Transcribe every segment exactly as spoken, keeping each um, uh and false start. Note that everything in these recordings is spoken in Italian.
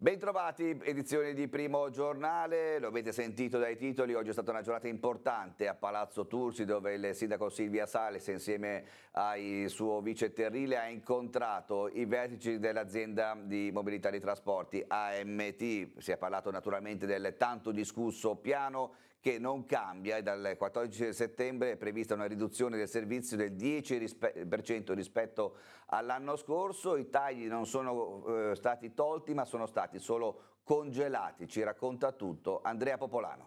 Bentrovati, edizione di Primo Giornale, lo avete sentito dai titoli, oggi è stata una giornata importante a Palazzo Tursi dove il sindaco Silvia Sales insieme al suo vice Terrile ha incontrato i vertici dell'azienda di mobilità dei trasporti A M T, si è parlato naturalmente del tanto discusso piano che non cambia e dal quattordici settembre è prevista una riduzione del servizio del dieci per cento rispetto all'anno scorso, i tagli non sono eh, stati tolti ma sono stati solo congelati, ci racconta tutto Andrea Popolano.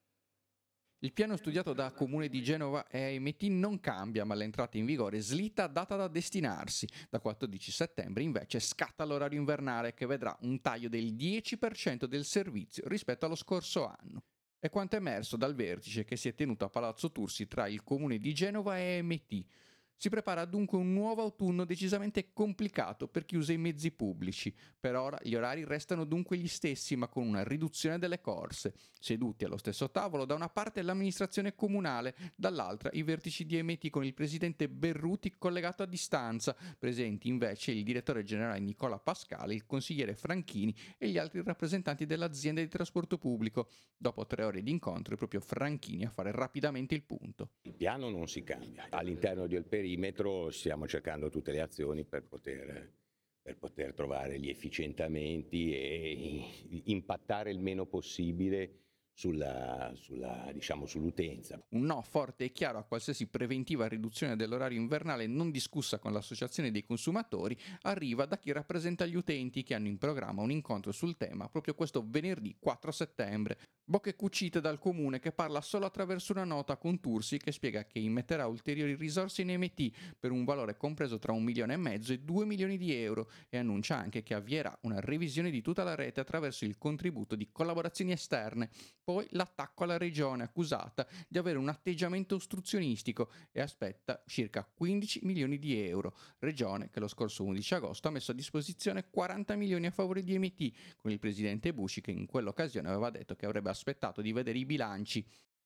Il piano studiato da Comune di Genova e A M T non cambia, ma l'entrata in vigore slitta data da destinarsi. Da quattordici settembre invece scatta l'orario invernale che vedrà un taglio del dieci per cento del servizio rispetto allo scorso anno. È quanto emerso dal vertice che si è tenuto a Palazzo Tursi tra il Comune di Genova e A M T. Si prepara dunque un nuovo autunno decisamente complicato per chi usa i mezzi pubblici. Per ora gli orari restano dunque gli stessi, ma con una riduzione delle corse. Seduti allo stesso tavolo, da una parte l'amministrazione comunale, dall'altra i vertici di A M T con il presidente Berruti collegato a distanza, presenti invece il direttore generale Nicola Pascale, il consigliere Franchini e gli altri rappresentanti dell'azienda di trasporto pubblico. Dopo tre ore di incontro è proprio Franchini a fare rapidamente il punto. Il piano non si cambia. All'interno del perimetro stiamo cercando tutte le azioni per poter, per poter trovare gli efficientamenti e impattare il meno possibile sulla, sulla, diciamo, sull'utenza. Un no forte e chiaro a qualsiasi preventiva riduzione dell'orario invernale non discussa con l'associazione dei consumatori arriva da chi rappresenta gli utenti che hanno in programma un incontro sul tema proprio questo venerdì quattro settembre. Bocche cucite dal comune che parla solo attraverso una nota con Tursi che spiega che immetterà ulteriori risorse in A M T per un valore compreso tra un milione e mezzo e due milioni di euro e annuncia anche che avvierà una revisione di tutta la rete attraverso il contributo di collaborazioni esterne. Poi l'attacco alla regione accusata di avere un atteggiamento ostruzionistico e aspetta circa quindici milioni di euro. Regione che lo scorso undici agosto ha messo a disposizione quaranta milioni a favore di A M T con il presidente Busci che in quell'occasione aveva detto che avrebbe aspettato di vedere i bilanci.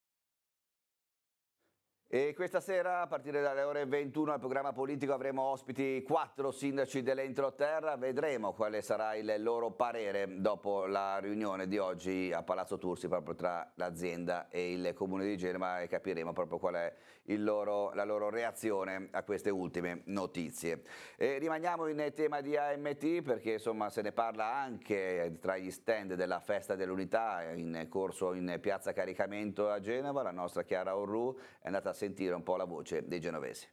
E questa sera a partire dalle ore ventuno al programma politico avremo ospiti quattro sindaci dell'entroterra, vedremo quale sarà il loro parere dopo la riunione di oggi a Palazzo Tursi proprio tra l'azienda e il comune di Genova e capiremo proprio qual è il loro, la loro reazione a queste ultime notizie. E rimaniamo in tema di A M T perché insomma se ne parla anche tra gli stand della Festa dell'Unità in corso in piazza Caricamento a Genova. La nostra Chiara Orru è andata a sentire un po' la voce dei genovesi.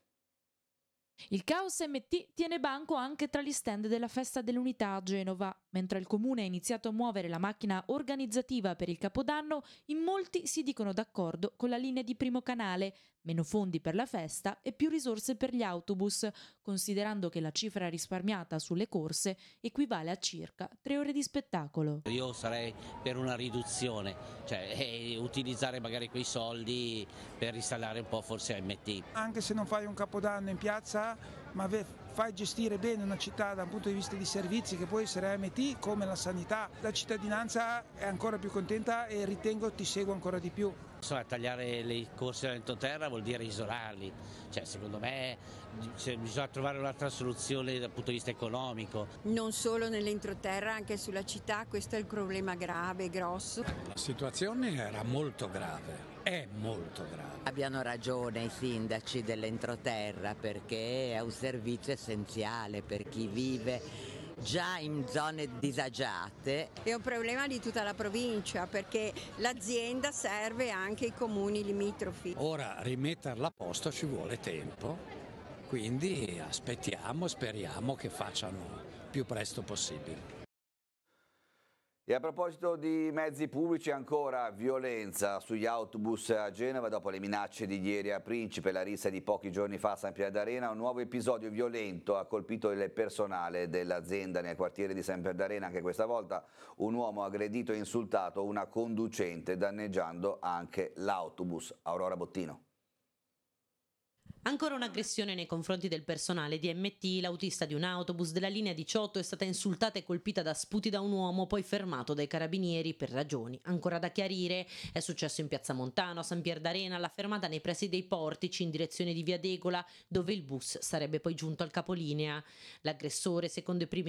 Il caos M T tiene banco anche tra gli stand della Festa dell'Unità a Genova. Mentre il comune ha iniziato a muovere la macchina organizzativa per il Capodanno, in molti si dicono d'accordo con la linea di primo canale, meno fondi per la festa e più risorse per gli autobus, considerando che la cifra risparmiata sulle corse equivale a circa tre ore di spettacolo. Io sarei per una riduzione, cioè eh, utilizzare magari quei soldi per installare un po' forse A M T. Anche se non fai un Capodanno in piazza, ma fai gestire bene una città da un punto di vista di servizi che può essere A M T come la sanità, la cittadinanza è ancora più contenta e ritengo ti seguo ancora di più. Insomma, tagliare le corse dell'entroterra vuol dire isolarli, cioè secondo me bisogna trovare un'altra soluzione dal punto di vista economico. Non solo nell'entroterra, anche sulla città, questo è il problema grave, grosso. La situazione era molto grave. È molto grave. Abbiano ragione i sindaci dell'entroterra perché è un servizio essenziale per chi vive già in zone disagiate. È un problema di tutta la provincia perché l'azienda serve anche i comuni limitrofi. Ora rimetterla a posto ci vuole tempo, quindi aspettiamo, speriamo che facciano più presto possibile. E a proposito di mezzi pubblici ancora violenza sugli autobus a Genova dopo le minacce di ieri a Principe e la rissa di pochi giorni fa a San Pier d'Arena. Un nuovo episodio violento ha colpito il personale dell'azienda nel quartiere di San Pier d'Arena, anche questa volta un uomo ha aggredito e insultato una conducente danneggiando anche l'autobus. Aurora Bottino. Ancora un'aggressione nei confronti del personale di M T, l'autista di un autobus della linea diciotto è stata insultata e colpita da sputi da un uomo, poi fermato dai carabinieri per ragioni ancora da chiarire. È successo in Piazza Montano, a San Pier d'Arena, alla fermata nei pressi dei Portici in direzione di Via Degola, dove il bus sarebbe poi giunto al capolinea. L'aggressore, secondo i primi